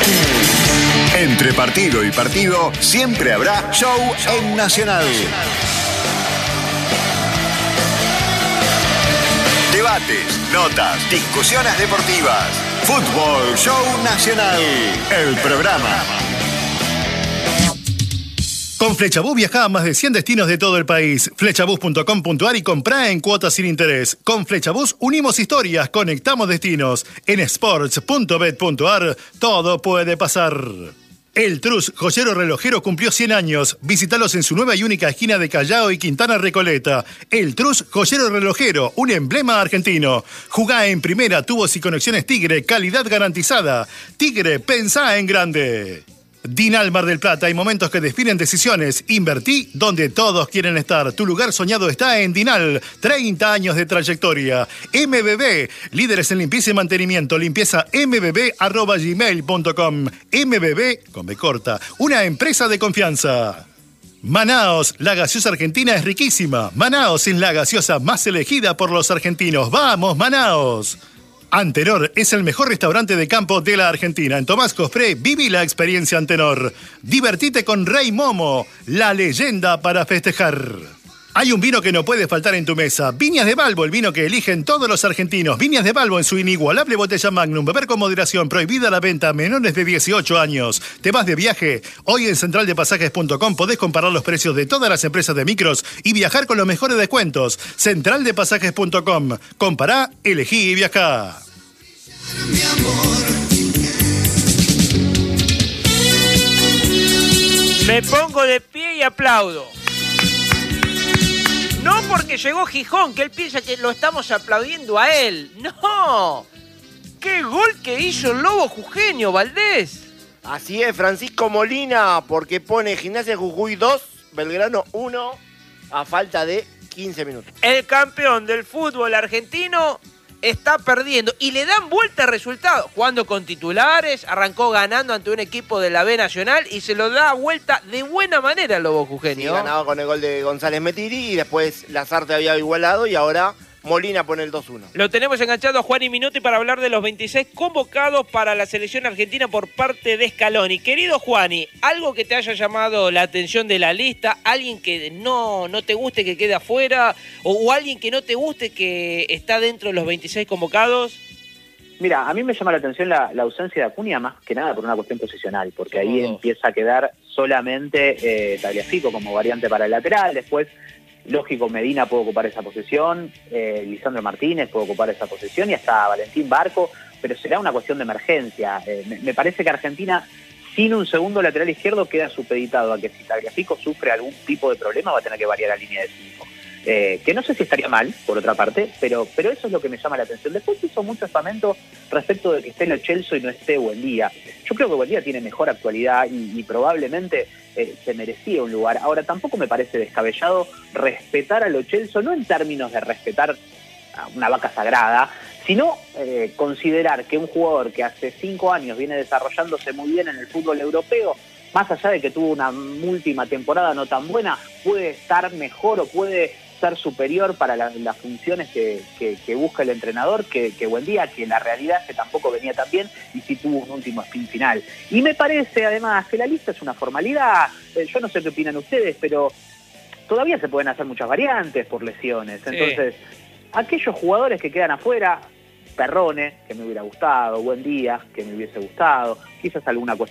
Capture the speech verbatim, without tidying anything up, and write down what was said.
Entre partido y partido siempre habrá show en Nacional. Debates, notas, discusiones deportivas. Fútbol Show Nacional, el programa. Con Flechabús viajá a más de cien destinos de todo el país. Flechabús punto com punto ar y comprá en cuotas sin interés. Con Flechabús unimos historias, conectamos destinos. En sports punto bet punto ar todo puede pasar. El Trus, joyero relojero, cumplió cien años. Visítalos en su nueva y única esquina de Callao y Quintana Recoleta. El Trus, joyero relojero, un emblema argentino. Jugá en primera, tubos y conexiones Tigre, calidad garantizada. Tigre, pensá en grande. Dinal Mar del Plata, hay momentos que definen decisiones. Invertí donde todos quieren estar. Tu lugar soñado está en Dinal. treinta años de trayectoria. M B B, líderes en limpieza y mantenimiento. Limpieza m b b arroba gmail punto com. M B B, con B corta, una empresa de confianza. Manaos, la gaseosa argentina es riquísima. Manaos es la gaseosa más elegida por los argentinos. ¡Vamos, Manaos! Antenor es el mejor restaurante de campo de la Argentina. En Tomás Cospré, viví la experiencia Antenor. Divertite con Rey Momo, la leyenda para festejar. Hay un vino que no puede faltar en tu mesa. Viñas de Balbo, el vino que eligen todos los argentinos. Viñas de Balbo en su inigualable botella Magnum. Beber con moderación. Prohibida la venta a menores de dieciocho años. ¿Te vas de viaje? Hoy en central de pasajes punto com podés comparar los precios de todas las empresas de micros y viajar con los mejores descuentos. central de pasajes punto com. Compará, elegí y viajá. Mi amor. Me pongo de pie y aplaudo. No porque llegó Gijón, que él piensa que lo estamos aplaudiendo a él. ¡No! ¡Qué gol que hizo el Lobo Jujeño, Valdés! Así es, Francisco Molina, porque pone Gimnasia Jujuy dos, Belgrano uno, a falta de quince minutos. El campeón del fútbol argentino está perdiendo y le dan vuelta al resultado. Jugando con titulares, arrancó ganando ante un equipo de la B Nacional y se lo da vuelta de buena manera el Lobo Jujeño. Sí, ganaba con el gol de González Metiri y después Lazarte había igualado y ahora Molina pone el dos uno. Lo tenemos enganchado a Juan y Minuti para hablar de los veintiséis convocados para la selección argentina por parte de Scaloni. Querido Juani, algo que te haya llamado la atención de la lista, alguien que no, no te guste que quede afuera o, o alguien que no te guste que está dentro de los veintiséis convocados. Mira, a mí me llama la atención la, la ausencia de Acuña más que nada por una cuestión posicional, porque ahí Oh. empieza a quedar solamente eh, Tagliafico como variante para el lateral, después lógico, Medina puede ocupar esa posición, eh, Lisandro Martínez puede ocupar esa posición y hasta Valentín Barco, pero será una cuestión de emergencia. Eh, me, me parece que Argentina, sin un segundo lateral izquierdo, queda supeditado a que si Tagliafico sufre algún tipo de problema va a tener que variar la línea de cinco. Eh, que no sé si estaría mal, por otra parte, pero, pero eso es lo que me llama la atención. Después hizo mucho espamento respecto de que esté Lo Celso y no esté Buendía. Yo creo que Buendía tiene mejor actualidad y, y probablemente eh, se merecía un lugar. Ahora, tampoco me parece descabellado respetar a Lo Celso, no en términos de respetar a una vaca sagrada, sino eh, considerar que un jugador que hace cinco años viene desarrollándose muy bien en el fútbol europeo, más allá de que tuvo una última temporada no tan buena, puede estar mejor o puede ser superior para la, las funciones que, que, que busca el entrenador, que, que Buendía, que la realidad es que tampoco venía tan bien y sí tuvo un último sprint final. Y me parece además que la lista es una formalidad, eh, yo no sé qué opinan ustedes, pero todavía se pueden hacer muchas variantes por lesiones, entonces sí. Aquellos jugadores que quedan afuera, Perrone, que me hubiera gustado, Buendía, que me hubiese gustado, quizás alguna cuestión